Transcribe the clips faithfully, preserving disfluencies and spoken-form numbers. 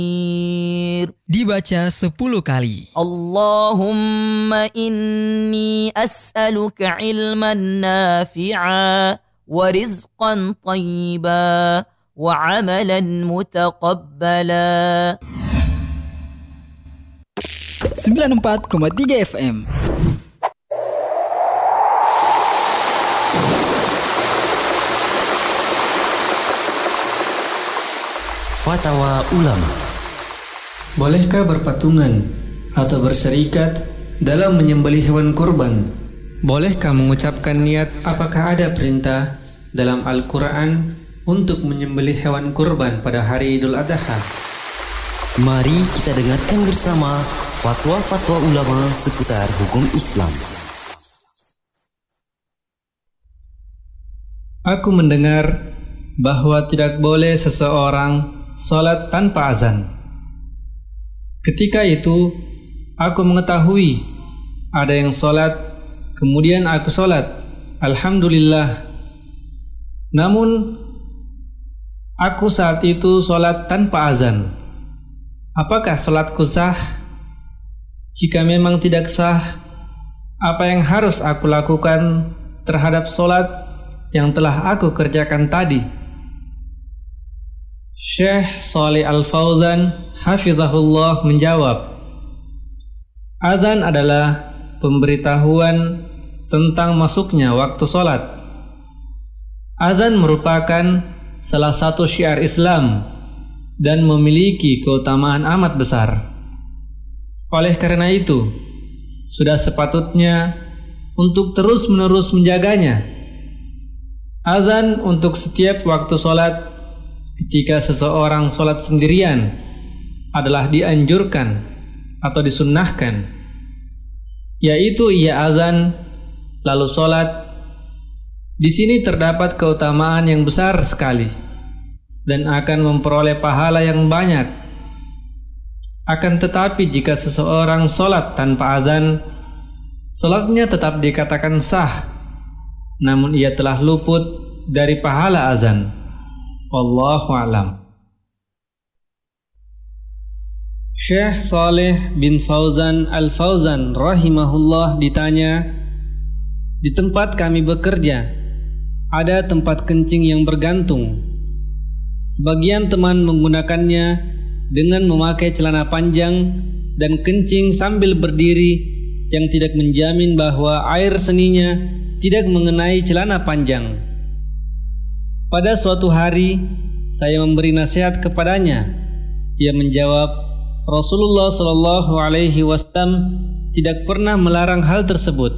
Dibaca sepuluh kali. Allahumma inni as'aluka ilman nafi'a wa rizqan tayyiba wa amalan mutaqabbala. sembilan puluh empat koma tiga F M. Fatwa ulama. Bolehkah berpatungan atau berserikat dalam menyembelih hewan kurban? Bolehkah mengucapkan niat? Apakah ada perintah dalam Al-Quran untuk menyembelih hewan kurban pada hari Idul Adha? Mari kita dengarkan bersama fatwa-fatwa ulama seputar hukum Islam. Aku mendengar bahwa tidak boleh seseorang salat tanpa azan. Ketika itu, aku mengetahui ada yang salat, kemudian aku salat. Alhamdulillah. Namun, aku saat itu salat tanpa azan. Apakah salatku sah? Jika memang tidak sah, apa yang harus aku lakukan terhadap salat yang telah aku kerjakan tadi? Syekh Shalih Al-Fauzan hafizahullah menjawab, azan adalah pemberitahuan tentang masuknya waktu salat. Azan merupakan salah satu syiar Islam dan memiliki keutamaan amat besar. Oleh karena itu, sudah sepatutnya untuk terus-menerus menjaganya. Azan untuk setiap waktu salat ketika seseorang salat sendirian adalah dianjurkan atau disunnahkan, yaitu ia azan lalu salat. Di sini terdapat keutamaan yang besar sekali dan akan memperoleh pahala yang banyak. Akan tetapi jika seseorang salat tanpa azan, salatnya tetap dikatakan sah, namun ia telah luput dari pahala azan. Wallahu a'lam. Syekh Shalih bin Fauzan Al-Fauzan rahimahullah ditanya, di tempat kami bekerja ada tempat kencing yang bergantung. Sebagian teman menggunakannya dengan memakai celana panjang dan kencing sambil berdiri yang tidak menjamin bahwa air seninya tidak mengenai celana panjang. Pada suatu hari, saya memberi nasihat kepadanya. Ia menjawab, Rasulullah Shallallahu Alaihi Wasallam tidak pernah melarang hal tersebut.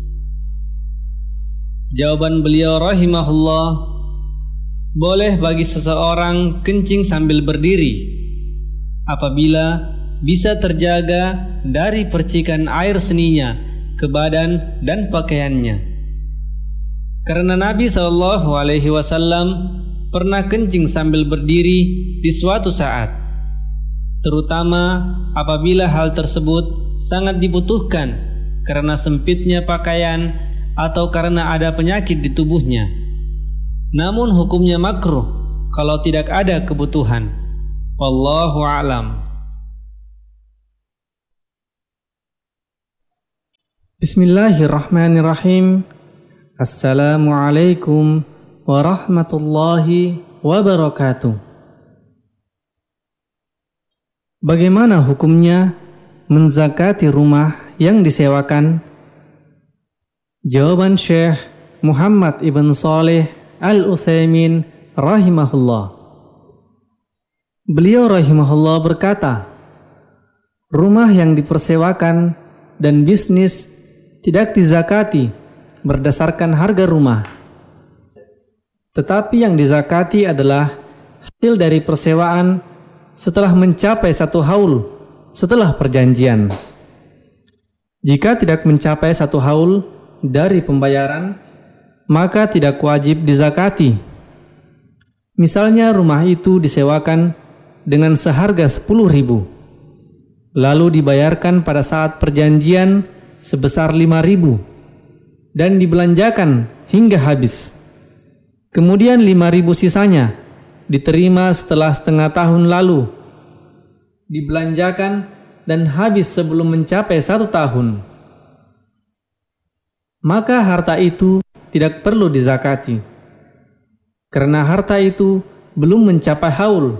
Jawaban beliau rahimahullah, boleh bagi seseorang kencing sambil berdiri apabila bisa terjaga dari percikan air seninya ke badan dan pakaiannya. Karena Nabi shallallahu alaihi wasallam pernah kencing sambil berdiri di suatu saat, terutama apabila hal tersebut sangat dibutuhkan karena sempitnya pakaian atau karena ada penyakit di tubuhnya. Namun hukumnya makruh kalau tidak ada kebutuhan. Wallahu a'lam. Bismillahirrahmanirrahim. Assalamualaikum warahmatullahi wabarakatuh. Bagaimana hukumnya menzakati rumah yang disewakan? Jawaban Syekh Muhammad ibn Shalih Al-Utsaimin rahimahullah. Beliau rahimahullah berkata, rumah yang dipersewakan dan bisnis tidak dizakati berdasarkan harga rumah, tetapi yang dizakati adalah hasil dari persewaan setelah mencapai satu haul setelah perjanjian. Jika tidak mencapai satu haul dari pembayaran, maka tidak wajib dizakati. Misalnya rumah itu disewakan dengan seharga sepuluh ribu, lalu dibayarkan pada saat perjanjian sebesar lima ribu dan dibelanjakan hingga habis. Kemudian lima ribu sisanya diterima setelah setengah tahun lalu. dibelanjakan dan habis sebelum mencapai satu tahun, maka harta itu tidak perlu dizakati, karena harta itu belum mencapai haul.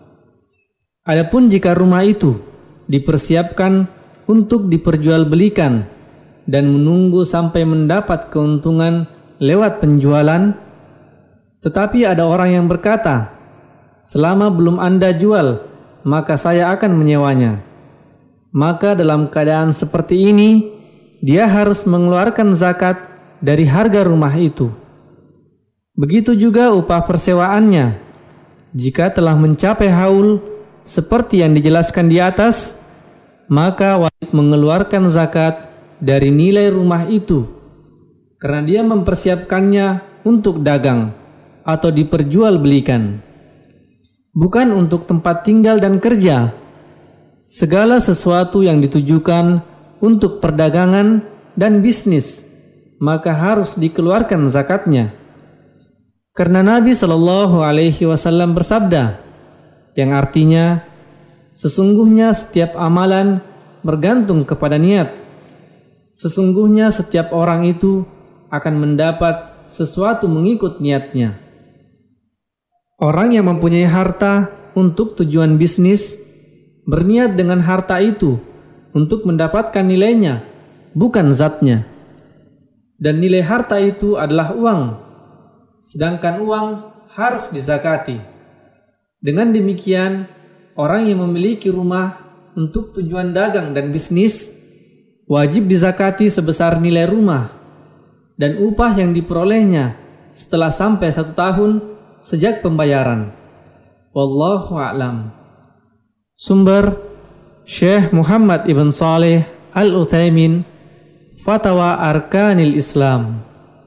Adapun jika rumah itu dipersiapkan untuk diperjualbelikan dan menunggu sampai mendapat keuntungan lewat penjualan, tetapi ada orang yang berkata, selama belum Anda jual, maka saya akan menyewanya, maka dalam keadaan seperti ini, dia harus mengeluarkan zakat dari harga rumah itu. Begitu juga upah persewaannya. Jika telah mencapai haul seperti yang dijelaskan di atas, maka wajib mengeluarkan zakat dari nilai rumah itu, karena dia mempersiapkannya untuk dagang atau diperjualbelikan, bukan untuk tempat tinggal dan kerja. Segala sesuatu yang ditujukan untuk perdagangan dan bisnis, maka harus dikeluarkan zakatnya. Karena Nabi Shallallahu Alaihi Wasallam bersabda, yang artinya, sesungguhnya setiap amalan bergantung kepada niat. Sesungguhnya setiap orang itu akan mendapat sesuatu mengikut niatnya. Orang yang mempunyai harta untuk tujuan bisnis, berniat dengan harta itu untuk mendapatkan nilainya, bukan zatnya. Dan nilai harta itu adalah uang, sedangkan uang harus dizakati. Dengan demikian, orang yang memiliki rumah untuk tujuan dagang dan bisnis wajib dizakati sebesar nilai rumah dan upah yang diperolehnya setelah sampai satu tahun sejak pembayaran. Wallahu a'lam. Sumber Syekh Muhammad Ibn Saleh Al-Utsaimin, Fatwa Arkanil Islam.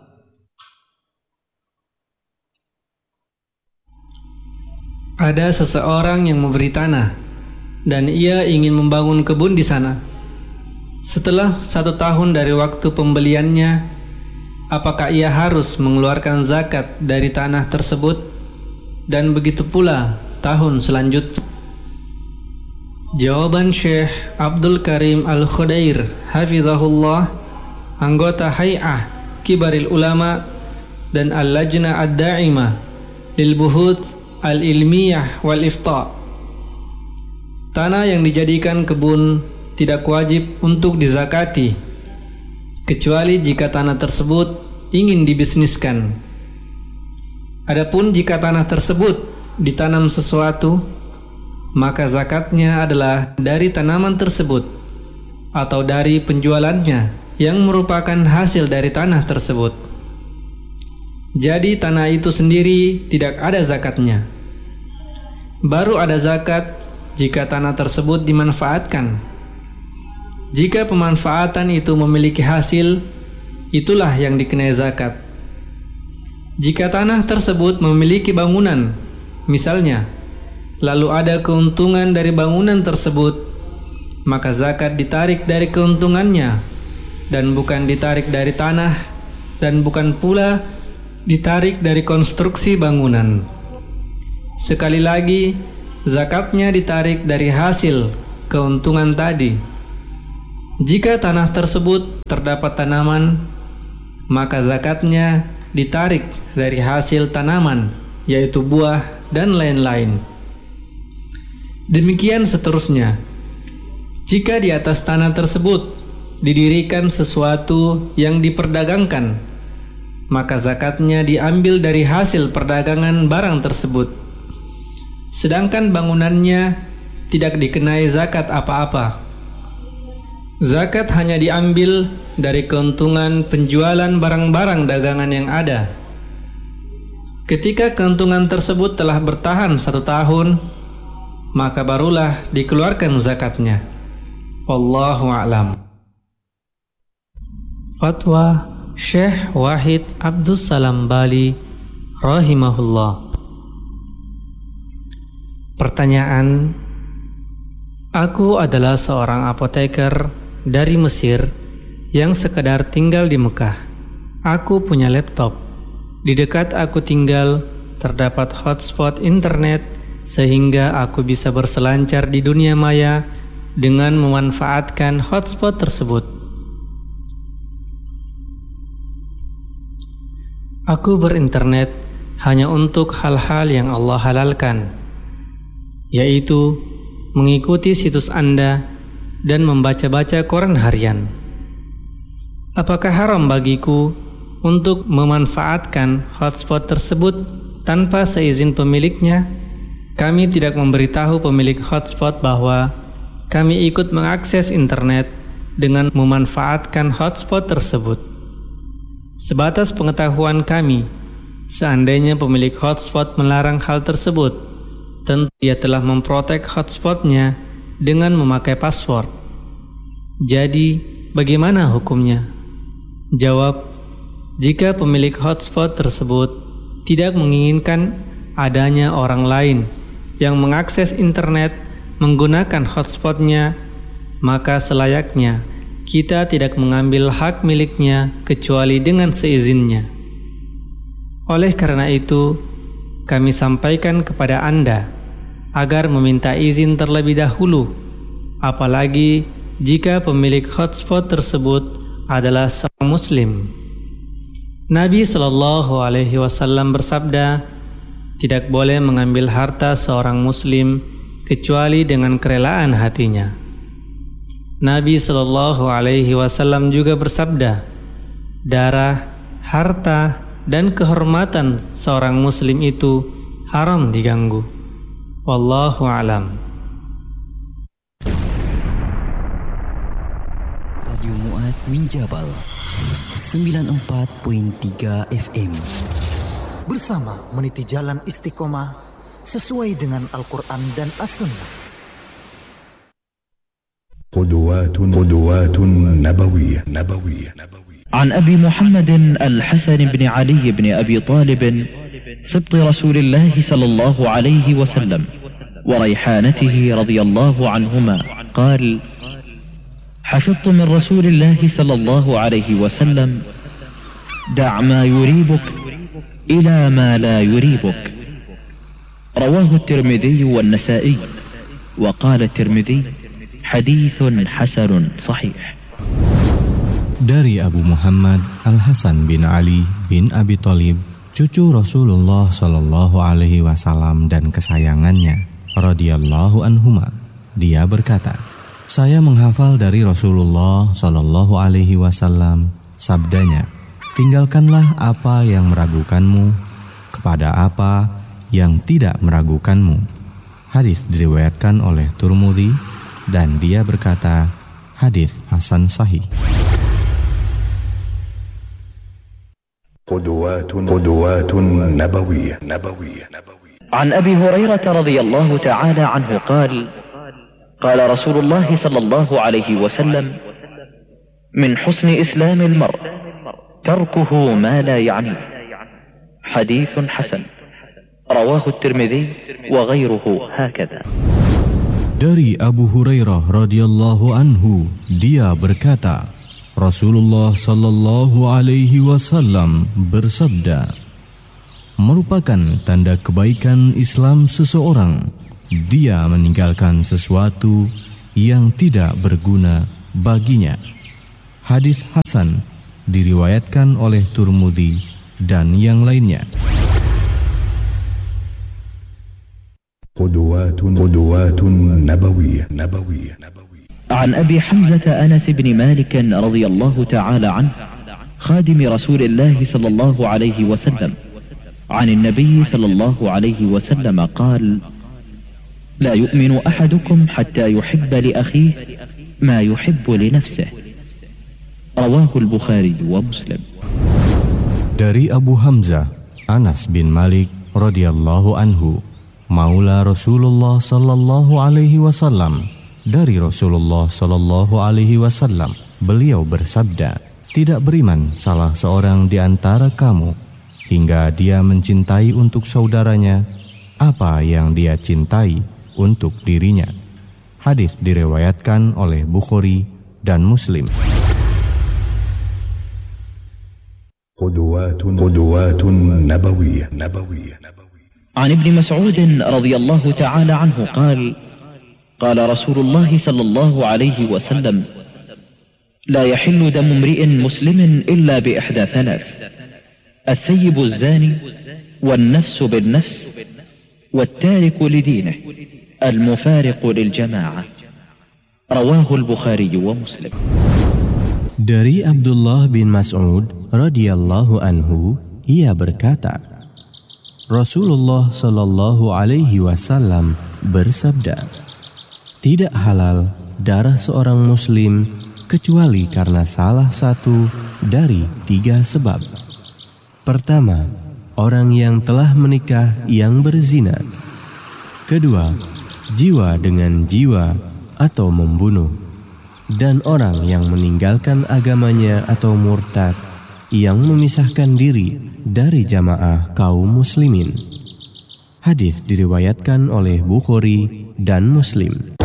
Ada seseorang yang memberi tanah dan ia ingin membangun kebun di sana. Setelah satu tahun dari waktu pembeliannya, apakah ia harus mengeluarkan zakat dari tanah tersebut? Dan begitu pula tahun selanjutnya. Jawaban Syekh Abdul Karim Al-Khudair Hafizahullah, anggota Hay'ah Kibaril Ulama dan Al-Lajna Ad-Da'imah Lil Buhuth Al-Ilmiyah wal Ifta. Tanah yang dijadikan kebun tidak wajib untuk dizakati, kecuali jika tanah tersebut ingin dibisniskan. Adapun jika tanah tersebut ditanam sesuatu, maka zakatnya adalah dari tanaman tersebut atau dari penjualannya yang merupakan hasil dari tanah tersebut. Jadi tanah itu sendiri tidak ada zakatnya. Baru ada zakat jika tanah tersebut dimanfaatkan. Jika pemanfaatan itu memiliki hasil, itulah yang dikenai zakat. Jika tanah tersebut memiliki bangunan, misalnya, lalu ada keuntungan dari bangunan tersebut, maka zakat ditarik dari keuntungannya dan bukan ditarik dari tanah, dan bukan pula ditarik dari konstruksi bangunan. Sekali lagi, zakatnya ditarik dari hasil keuntungan tadi. Jika tanah tersebut terdapat tanaman, maka zakatnya ditarik dari hasil tanaman, yaitu buah dan lain-lain. Demikian seterusnya. Jika di atas tanah tersebut didirikan sesuatu yang diperdagangkan, maka zakatnya diambil dari hasil perdagangan barang tersebut. Sedangkan bangunannya tidak dikenai zakat apa-apa. Zakat hanya diambil dari keuntungan penjualan barang-barang dagangan yang ada. Ketika keuntungan tersebut telah bertahan satu tahun, maka barulah dikeluarkan zakatnya. Wallahu a'lam. Fatwa Syekh Wahid Abdus Salam Bali rahimahullah. Pertanyaan: aku adalah seorang apoteker dari Mesir yang sekedar tinggal di Mekah. Aku punya laptop. Di dekat aku tinggal terdapat hotspot internet sehingga aku bisa berselancar di dunia maya dengan memanfaatkan hotspot tersebut. Aku berinternet hanya untuk hal-hal yang Allah halalkan, yaitu mengikuti situs Anda dan membaca-baca koran harian. Apakah haram bagiku untuk memanfaatkan hotspot tersebut tanpa seizin pemiliknya? Kami tidak memberitahu pemilik hotspot bahwa kami ikut mengakses internet dengan memanfaatkan hotspot tersebut. Sebatas pengetahuan kami, seandainya pemilik hotspot melarang hal tersebut, tentu dia telah memprotek hotspotnya dengan memakai password. Jadi, bagaimana hukumnya? Jawab, jika pemilik hotspot tersebut tidak menginginkan adanya orang lain yang mengakses internet menggunakan hotspotnya, maka selayaknya kita tidak mengambil hak miliknya kecuali dengan seizinnya. Oleh karena itu, kami sampaikan kepada Anda agar meminta izin terlebih dahulu, apalagi jika pemilik hotspot tersebut adalah seorang Muslim. Nabi Shallallahu Alaihi Wasallam bersabda, tidak boleh mengambil harta seorang Muslim kecuali dengan kerelaan hatinya. Nabi Shallallahu Alaihi Wasallam juga bersabda, darah, harta, dan kehormatan seorang Muslim itu haram diganggu. Wallahu alam. Radio Mu'adz min Jabal sembilan puluh empat koma tiga F M. Bersama meniti jalan istiqomah sesuai dengan Al-Quran dan As-Sunnah. Qudwatun Qudwatun Nabawiyah Nabawiyah Nabawiyah. عن أبي محمد الحسن بن علي بن أبي طالب سبط رسول الله صلى الله عليه وسلم وريحانته رضي الله عنهما قال: حفظت من رسول الله صلى الله عليه وسلم: دع ما يريبك إلى ما لا يريبك. رواه الترمذي والنسائي، وقال الترمذي: حديث حسن صحيح. Dari Abu Muhammad Al-Hasan bin Ali bin Abi Thalib, cucu Rasulullah Shallallahu Alaihi Wasallam dan kesayangannya, radhiyallahu anhuma, dia berkata, saya menghafal dari Rasulullah Shallallahu Alaihi Wasallam sabdanya, tinggalkanlah apa yang meragukanmu kepada apa yang tidak meragukanmu. Hadis diriwayatkan oleh Tirmidzi dan dia berkata, hadis hasan sahih. Qudwatun Qudwatun Nabawiyah Nabawiyah Nabawiyah. عن أبي هريرة رضي الله تعالى عنه قال: قال رسول الله صلى الله عليه وسلم: من حسن إسلام المرء تركه ما لا يعنيه. حديث حسن. رواه الترمذي وغيره هكذا. Dari Abu Hurairah radhiyallahu anhu, dia berkata, Rasulullah sallallahu alaihi wasallam bersabda, merupakan tanda kebaikan Islam seseorang dia meninggalkan sesuatu yang tidak berguna baginya. Hadis hasan diriwayatkan oleh Tirmidzi dan yang lainnya. Qudwatun Qudwatun Nabawiyah Nabawiyah Nabawiyah. عن أبي حمزة أنس بن مالك رضي الله تعالى عنه خادم رسول الله صلى الله عليه وسلم عن النبي صلى الله عليه وسلم قال: لا يؤمن أحدكم حتى يحب لأخيه ما يحب لنفسه. رواه البخاري ومسلم. Dari Abu Hamzah Anas bin Malik radhiyallahu anhu, maula Rasulullah sallallahu alaihi wasallam, dari Rasulullah sallallahu alaihi wasallam, beliau bersabda, tidak beriman salah seorang di antara kamu hingga dia mencintai untuk saudaranya apa yang dia cintai untuk dirinya. Hadis diriwayatkan oleh Bukhari dan Muslim. Qudwatun Qudwatun Nabawiyah Nabawiyah Nabawiyah. عن ابن مسعود رضي الله تعالى عنه قال قال رسول الله صلى الله عليه وسلم لا يحل دم امرئ مسلم إلا بإحدى ثلاث الثيب الزاني والنفس بالنفس والتارك لدينه المفارق للجماعة رواه البخاري ومسلم. Dari Abdullah bin Mas'ud radhiyallahu anhu, ia berkata, Rasulullah Shallallahu Alaihi Wasallam bersabda, tidak halal darah seorang muslim kecuali karena salah satu dari tiga sebab. Pertama, orang yang telah menikah yang berzina. Kedua, jiwa dengan jiwa atau membunuh. Dan orang yang meninggalkan agamanya atau murtad, yang memisahkan diri dari jamaah kaum muslimin. Hadis diriwayatkan oleh Bukhari dan Muslim.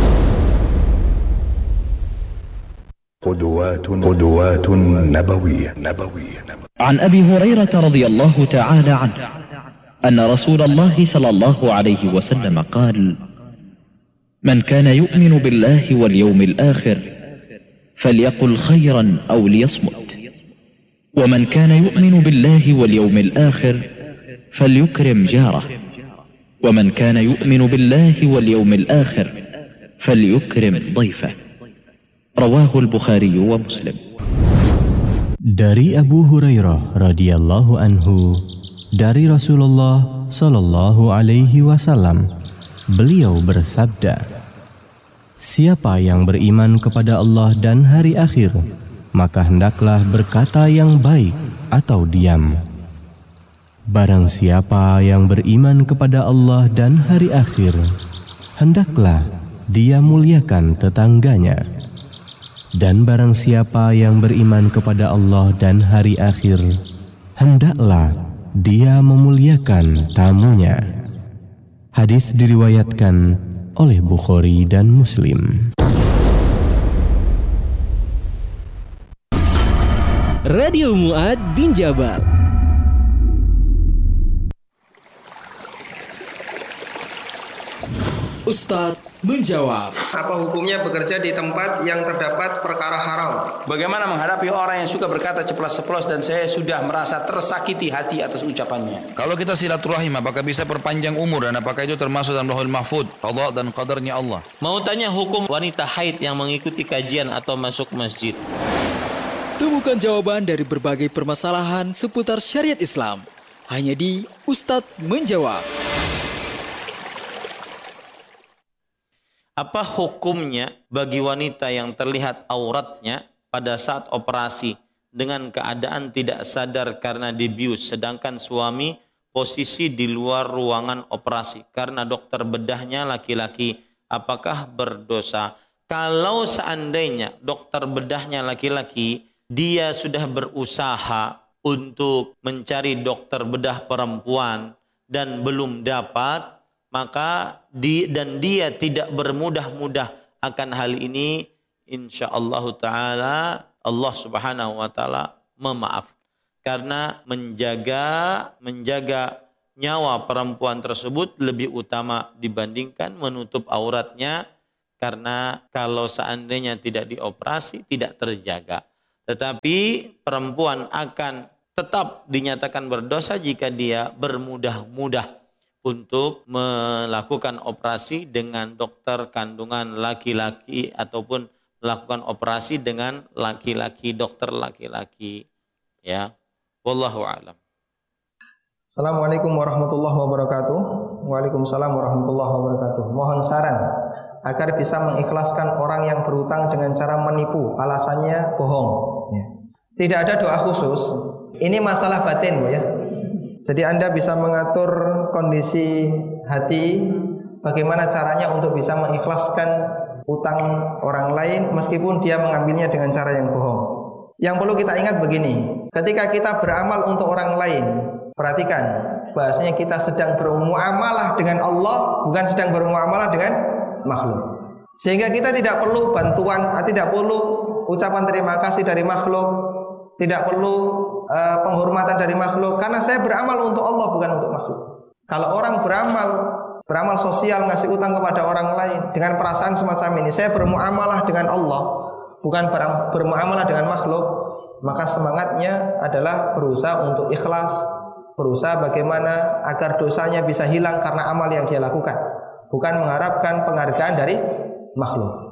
قدوات قدوات نبوية نبوية عن أبي هريرة رضي الله تعالى عنه أن رسول الله صلى الله عليه وسلم قال من كان يؤمن بالله واليوم الآخر فليقل خيرا أو ليصمت ومن كان يؤمن بالله واليوم الآخر فليكرم جاره ومن كان يؤمن بالله واليوم الآخر فليكرم ضيفه رواه البخاري ومسلم. Dari Abu Hurairah radhiyallahu anhu, dari Rasulullah sallallahu alaihi wasallam, beliau bersabda, siapa yang beriman kepada Allah dan hari akhir, maka hendaklah berkata yang baik atau diam. Barang siapa yang beriman kepada Allah dan hari akhir, hendaklah dia muliakan tetangganya. Dan barang siapa yang beriman kepada Allah dan hari akhir, hendaklah dia memuliakan tamunya. Hadis diriwayatkan oleh Bukhari dan Muslim. Radio Mu'ad bin Jabal. Ustadz menjawab. Apa hukumnya bekerja di tempat yang terdapat perkara haram? Bagaimana menghadapi orang yang suka berkata ceplas-ceplos dan saya sudah merasa tersakiti hati atas ucapannya? Kalau kita silaturahim, apakah bisa perpanjang umur dan apakah itu termasuk dalam Lauhul Mahfuz, qada dan qadarnya Allah? Mau tanya hukum wanita haid yang mengikuti kajian atau masuk masjid? Temukan jawaban dari berbagai permasalahan seputar syariat Islam hanya di Ustadz Menjawab. Apa hukumnya bagi wanita yang terlihat auratnya pada saat operasi dengan keadaan tidak sadar karena dibius, sedangkan suami posisi di luar ruangan operasi karena dokter bedahnya laki-laki, apakah berdosa? Kalau seandainya dokter bedahnya laki-laki, dia sudah berusaha untuk mencari dokter bedah perempuan dan belum dapat, maka di, dan dia tidak bermudah-mudah akan hal ini, insyaallah ta'ala Allah subhanahu wa ta'ala memaaf. Karena menjaga menjaga nyawa perempuan tersebut lebih utama dibandingkan menutup auratnya, karena kalau seandainya tidak dioperasi tidak terjaga. Tetapi perempuan akan tetap dinyatakan berdosa jika dia bermudah-mudah untuk melakukan operasi dengan dokter kandungan laki-laki ataupun melakukan operasi dengan laki-laki, dokter laki-laki. Ya, wallahu a'lam. Assalamualaikum warahmatullahi wabarakatuh. Waalaikumsalam warahmatullahi wabarakatuh. Mohon saran agar bisa mengikhlaskan orang yang berhutang dengan cara menipu, alasannya bohong. Ya. Tidak ada doa khusus. Ini masalah batin, Bu ya. Jadi Anda bisa mengatur kondisi hati, bagaimana caranya untuk bisa mengikhlaskan utang orang lain meskipun dia mengambilnya dengan cara yang bohong. Yang perlu kita ingat begini, ketika kita beramal untuk orang lain, perhatikan, bahasanya kita sedang bermuamalah dengan Allah, bukan sedang bermuamalah dengan makhluk. Sehingga kita tidak perlu bantuan, tidak perlu ucapan terima kasih dari makhluk, tidak perlu uh, penghormatan dari makhluk, karena saya beramal untuk Allah bukan untuk makhluk. Kalau orang beramal, beramal sosial, ngasih utang kepada orang lain dengan perasaan semacam ini, saya bermuamalah dengan Allah, bukan bermuamalah dengan makhluk, maka semangatnya adalah berusaha untuk ikhlas, berusaha bagaimana agar dosanya bisa hilang karena amal yang dia lakukan, bukan mengharapkan penghargaan dari makhluk.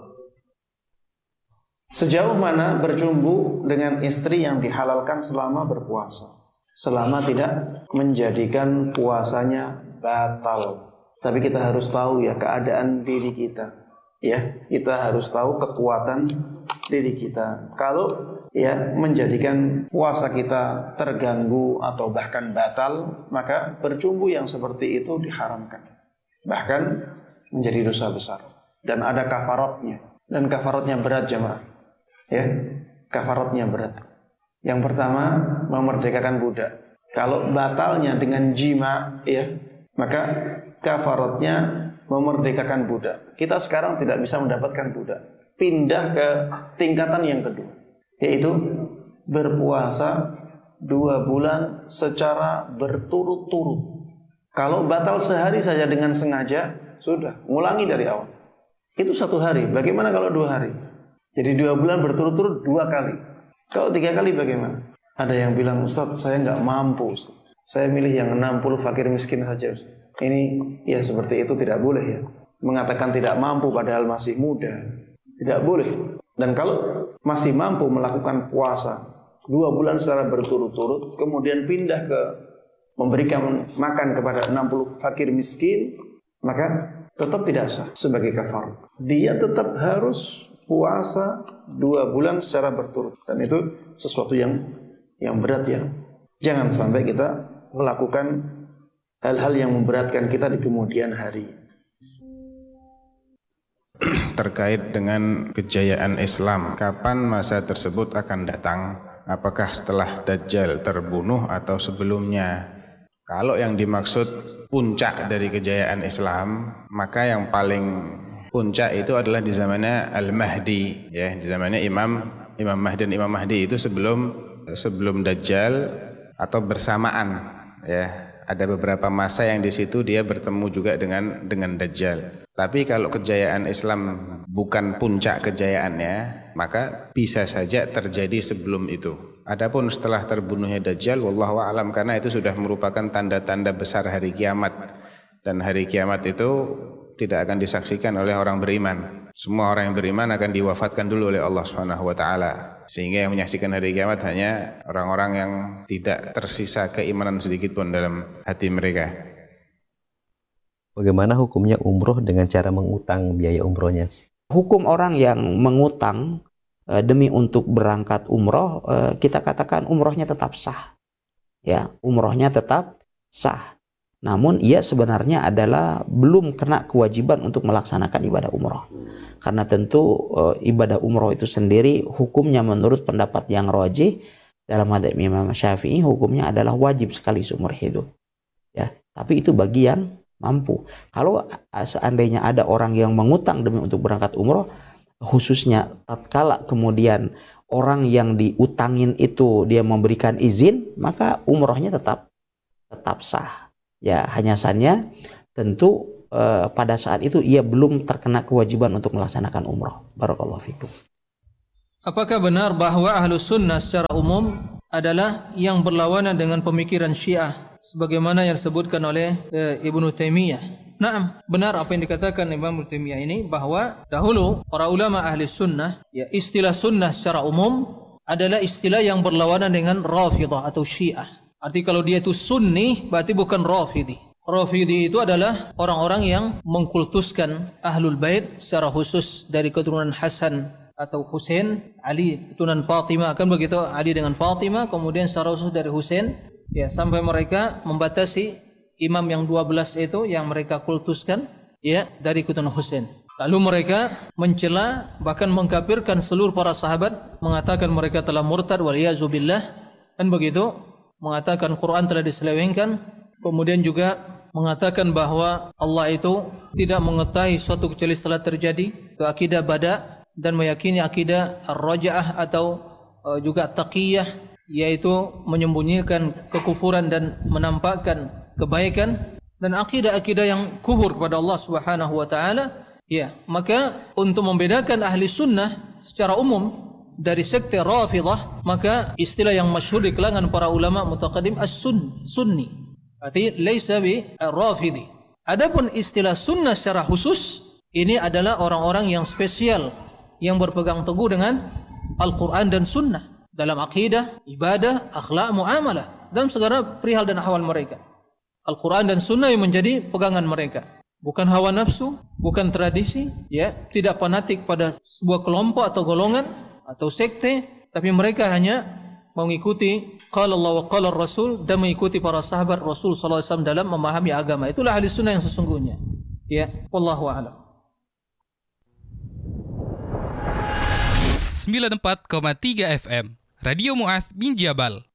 Sejauh mana berjumbu dengan istri yang dihalalkan selama berpuasa, selama tidak menjadikan puasanya batal. Tapi kita harus tahu ya keadaan diri kita, ya kita harus tahu kekuatan diri kita. Kalau ya menjadikan puasa kita terganggu atau bahkan batal, maka berjumbu yang seperti itu diharamkan, bahkan menjadi dosa besar dan ada kafaratnya, dan kafaratnya berat jemaah. Ya, kafaratnya berat. Yang pertama, memerdekakan budak. Kalau batalnya dengan jima, ya, maka kafaratnya memerdekakan budak. Kita sekarang tidak bisa mendapatkan budak. Pindah ke tingkatan yang kedua, yaitu berpuasa dua bulan secara berturut-turut. Kalau batal sehari saja dengan sengaja, sudah, ngulangi dari awal. Itu satu hari. Bagaimana kalau dua hari? Jadi dua bulan berturut-turut dua kali. Kalau tiga kali bagaimana? Ada yang bilang, Ustaz, saya nggak mampu, Ustaz. Saya milih yang enam puluh fakir miskin saja, Ustaz. Ini ya seperti itu tidak boleh ya. Mengatakan tidak mampu padahal masih muda, tidak boleh. Dan kalau masih mampu melakukan puasa dua bulan secara berturut-turut, kemudian pindah ke memberikan makan kepada enam puluh fakir miskin, maka tetap tidak sah sebagai kafarat. Dia tetap harus puasa dua bulan secara berturut, dan itu sesuatu yang yang berat ya. Jangan sampai kita melakukan hal-hal yang memberatkan kita di kemudian hari. Terkait dengan kejayaan Islam, kapan masa tersebut akan datang? Apakah setelah Dajjal terbunuh atau sebelumnya? Kalau yang dimaksud puncak dari kejayaan Islam, maka yang paling puncak itu adalah di zamannya Al-Mahdi, ya, di zamannya Imam Imam Mahdi. Dan Imam Mahdi itu sebelum sebelum Dajjal atau bersamaan, ya. Ada beberapa masa yang di situ dia bertemu juga dengan dengan Dajjal. Tapi kalau kejayaan Islam bukan puncak kejayaannya, maka bisa saja terjadi sebelum itu. Adapun setelah terbunuhnya Dajjal, wallahu a'lam, karena itu sudah merupakan tanda-tanda besar hari kiamat. Dan hari kiamat itu tidak akan disaksikan oleh orang beriman. Semua orang yang beriman akan diwafatkan dulu oleh Allah Subhanahu wa taala. Sehingga yang menyaksikan hari kiamat hanya orang-orang yang tidak tersisa keimanan sedikit pun dalam hati mereka. Bagaimana hukumnya umroh dengan cara mengutang biaya umrohnya? Hukum orang yang mengutang e, demi untuk berangkat umroh, e, kita katakan umrohnya tetap sah. Ya, umrohnya tetap sah. Namun ia sebenarnya adalah belum kena kewajiban untuk melaksanakan ibadah umroh. Karena tentu e, ibadah umroh itu sendiri hukumnya menurut pendapat yang rajih dalam madzhab Imam Syafi'i, hukumnya adalah wajib sekali seumur hidup. Ya, tapi itu bagi yang mampu. Kalau seandainya ada orang yang mengutang demi untuk berangkat umroh, khususnya tatkala kemudian orang yang diutangin itu dia memberikan izin, maka umrohnya tetap tetap sah. Ya, hanya saja tentu eh, pada saat itu ia belum terkena kewajiban untuk melaksanakan umroh. Barakallahu fikum. Apakah benar bahwa Ahlus Sunnah secara umum adalah yang berlawanan dengan pemikiran Syiah sebagaimana yang disebutkan oleh e, Ibnu Taimiyah? Naam, benar apa yang dikatakan Imam Ibnu Taimiyah ini, bahwa dahulu para ulama ahli sunnah, ya, istilah sunnah secara umum adalah istilah yang berlawanan dengan Rafidah atau Syiah. Arti kalau dia itu sunni berarti bukan Rafidhi. Rafidhi itu adalah orang-orang yang mengkultuskan Ahlul Bait secara khusus dari keturunan Hasan atau Husain, Ali keturunan Fatimah, kan begitu, Ali dengan Fatimah, kemudian secara khusus dari Husain, ya, sampai mereka membatasi imam yang dua belas itu yang mereka kultuskan, ya, dari keturunan Husain. Lalu mereka mencela bahkan mengkafirkan seluruh para sahabat, mengatakan mereka telah murtad waliyazubillah, kan begitu, mengatakan Quran telah diselewengkan, kemudian juga mengatakan bahwa Allah itu tidak mengetahui suatu kecuali setelah terjadi, itu akidah bada, dan meyakini akidah ar-raja'ah atau uh, juga taqiyah, yaitu menyembunyikan kekufuran dan menampakkan kebaikan. dan akidah-akidah yang kufur kepada Allah Subhanahu wa taala, ya, maka untuk membedakan ahli sunnah secara umum dari sekte Rafidhah, maka istilah yang masyhur di kalangan para ulama mutaqaddim as-sunni, sunni. Arti laisa bi rafidhi. Adapun istilah sunnah secara khusus, ini adalah orang-orang yang spesial yang berpegang teguh dengan Al-Qur'an dan sunnah dalam akidah, ibadah, akhlak, muamalah, dalam segala perihal dan ahwal mereka. Al-Qur'an dan sunnah yang menjadi pegangan mereka. Bukan hawa nafsu, bukan tradisi, ya, tidak fanatik pada sebuah kelompok atau golongan atau sekte, tapi mereka hanya mengikuti qala Allah wa qala Rasul dan mengikuti para sahabat Rasul sallallahu alaihi wasallam dalam memahami agama. Itulah ahli sunnah yang sesungguhnya. Ya, wallahu a'lam. sembilan puluh empat koma tiga F M Radio Mu'adz bin Jabal.